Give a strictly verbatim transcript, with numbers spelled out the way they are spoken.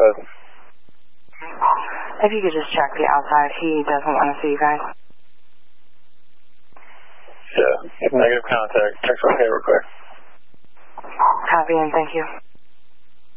hello. If you could just check the outside, he doesn't want to see you guys. Yeah, negative contact. Text okay real quick. Copy and thank you.